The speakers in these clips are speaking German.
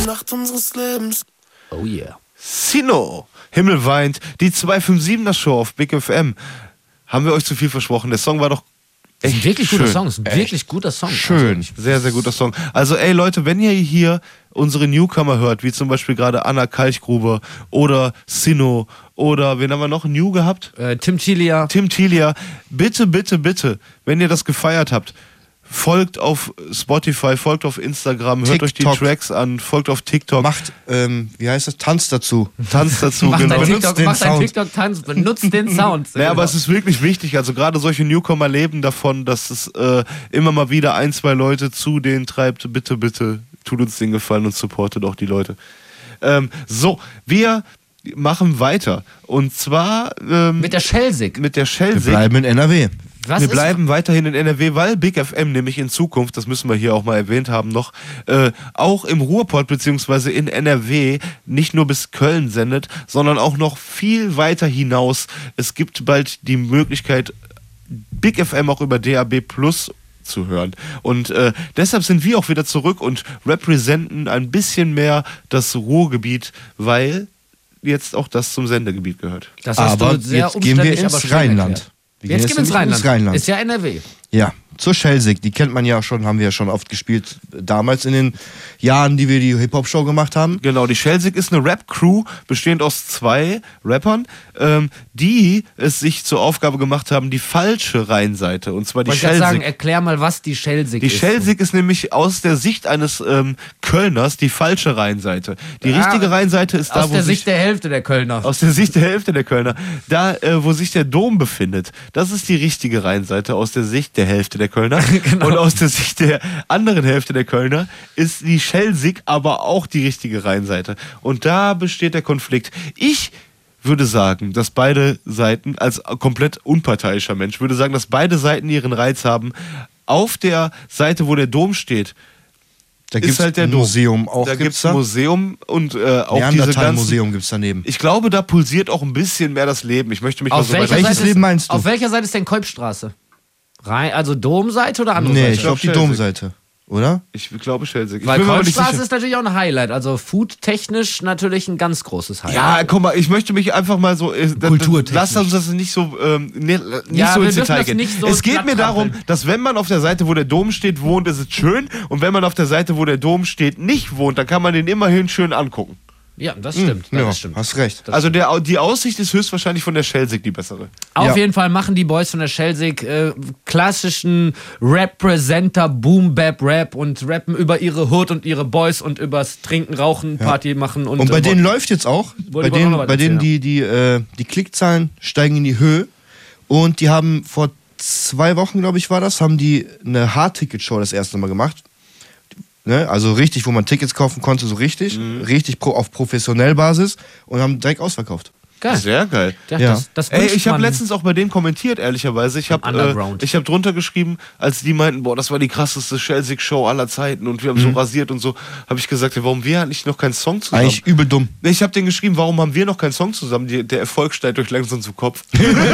Nacht unseres Lebens. Oh yeah. Sino, Himmel weint, die 257er Show auf Big FM. Haben wir euch zu viel versprochen? Der Song war doch echt Ein wirklich guter schön. Song. Ist ein wirklich guter Song. Schön, Also, sehr, sehr guter Song. Also ey Leute, wenn ihr hier unsere Newcomer hört, wie zum Beispiel gerade Anna Kalchgruber oder Sino oder wen haben wir noch? New gehabt? Tim Tilia. Tim Tilia. Bitte, bitte, bitte, wenn ihr das gefeiert habt, folgt auf Spotify, folgt auf Instagram, hört euch die Tracks an, folgt auf TikTok. Macht, wie heißt das? Tanzt dazu. Tanzt dazu, Mach genau. dein TikTok-Tanz, benutzt den Sound. Ja, aber es ist wirklich wichtig, also gerade solche Newcomer leben davon, dass es immer mal wieder ein, zwei Leute zu denen treibt. Bitte, bitte, tut uns den Gefallen und supportet auch die Leute. So, wir machen weiter. Und zwar mit der Schelsig. Wir bleiben in NRW. Wir bleiben weiterhin in NRW, weil Big FM nämlich in Zukunft, das müssen wir hier auch mal erwähnt haben noch, auch im Ruhrpott bzw. in NRW nicht nur bis Köln sendet, sondern auch noch viel weiter hinaus. Es gibt bald die Möglichkeit, Big FM auch über DAB+ zu hören. Und deshalb sind wir auch wieder zurück und representen ein bisschen mehr das Ruhrgebiet, weil jetzt auch das zum Sendegebiet gehört. Das hast aber du sehr jetzt gehen wir umständlich, aber ins schön Rheinland. erklärt. Jetzt gehen wir ins Rheinland. Ist ja NRW. Ja, zur Schelsig. Die kennt man ja schon, haben wir ja schon oft gespielt. Damals in den Jahren, die wir die Hip-Hop-Show gemacht haben. Genau, die Schelsig ist eine Rap-Crew, bestehend aus 2 Rappern, die es sich zur Aufgabe gemacht haben, die falsche Rheinseite, und zwar die Schelsig. Ich Schelsig. wollte sagen, erklär mal, was die Schelsig ist. Die Schelsig ist nämlich aus der Sicht eines Kölners die falsche Rheinseite. Die richtige Rheinseite ist da, aus der Sicht der Hälfte der Kölner. Aus der Sicht der Hälfte der Kölner. Da, wo sich der Dom befindet. Das ist die richtige Rheinseite aus der Sicht der Hälfte der Kölner. Genau. Und aus der Sicht der anderen Hälfte der Kölner ist die Schelsig aber auch die richtige Rheinseite. Und da besteht der Konflikt. Ich würde sagen, dass beide Seiten, als komplett unparteiischer Mensch, würde sagen, dass beide Seiten ihren Reiz haben. Auf der Seite, wo der Dom steht, da gibt es halt der Museum auch. Da gibt es ein Museum und auch diese ganzen... Museum gibt es daneben. Ich glaube, da pulsiert auch ein bisschen mehr das Leben. Ich möchte mich mal so weit... Welches Leben meinst du? Auf welcher Seite ist denn Kolbstraße? Also Domseite oder andere Seite? Nee, ich glaube die Domseite. Oder? Ich glaube Schelsig. Weil Kolbstraße ist natürlich auch ein Highlight. Also foodtechnisch natürlich ein ganz großes Highlight. Ja, guck mal, ich möchte mich einfach mal so... Lass uns das nicht so, nicht so ins Detail gehen. So es geht mir darum, dass wenn man auf der Seite, wo der Dom steht, wohnt, ist es schön. Und wenn man auf der Seite, wo der Dom steht, nicht wohnt, dann kann man den immerhin schön angucken. Ja, das stimmt. Das stimmt. Hast recht. Also die Aussicht ist höchstwahrscheinlich von der Schelsig die bessere. Auf jeden Fall machen die Boys von der Schelsig klassischen Representer, Boom-Bap-Rap und rappen über ihre Hood und ihre Boys und übers Trinken, Rauchen, Party machen. Und bei denen läuft jetzt auch, bei denen die Klickzahlen steigen in die Höhe und die haben vor 2 Wochen, glaube ich, war das, haben die eine Hard-Ticket-Show das erste Mal gemacht. Ne? Also richtig, wo man Tickets kaufen konnte, so richtig. Richtig auf professionell Basis und haben direkt ausverkauft. Geil. Sehr geil. Ja. Ich habe letztens auch bei denen kommentiert, ehrlicherweise. Ich habe drunter geschrieben, als die meinten, boah, das war die krasseste Schelsig-Show aller Zeiten und wir haben so rasiert und so, habe ich gesagt, warum wir eigentlich noch keinen Song zusammen? Eigentlich übel dumm. Ich habe denen geschrieben, warum haben wir noch keinen Song zusammen? Der Erfolg steigt euch langsam zu Kopf.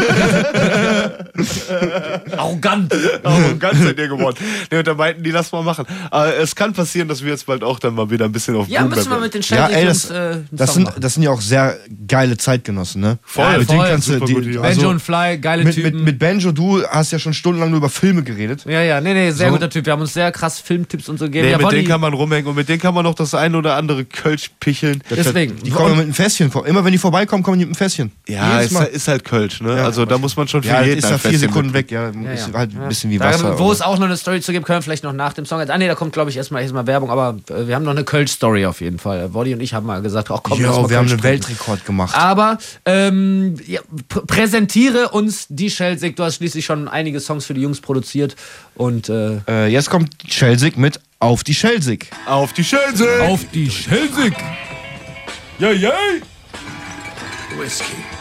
Arrogant seid ihr geworden. Nee, und da meinten die, lass mal machen. Aber es kann passieren, dass wir jetzt bald auch dann mal wieder ein bisschen auf Ja, müssen wir mit den Schelsig das sind ja auch sehr geile Zeitgenossen. Ne? Voll. Mit denen kannst du Benjo und Fly, geile Typen. Mit Benjo, du hast ja schon stundenlang nur über Filme geredet. Ja, sehr guter Typ. Wir haben uns sehr krass Filmtipps und so gegeben. Nee, mit denen kann man rumhängen und mit denen kann man noch das ein oder andere Kölsch picheln. Deswegen. Die kommen mit einem Fässchen vor. Immer wenn die vorbeikommen, kommen die mit einem Fässchen. Ja, ist halt Kölsch, ne? Ja, also da muss man schon für jeden ist ja 4 Sekunden weg. Ja, ist halt ein bisschen wie Wasser. Wo es auch noch eine Story zu gibt, können wir vielleicht noch nach dem Song. Da kommt, glaube ich, erstmal Werbung, aber wir haben noch eine Kölsch-Story auf jeden Fall. Woddy und ich haben mal gesagt, komm, wir haben einen Weltrekord gemacht. Aber präsentiere uns die Schelsig. Du hast schließlich schon einige Songs für die Jungs produziert. Und jetzt kommt Schelsig mit Auf die Schelsig. Auf die Schelsig! Auf die Schelsig! Yay! Whisky.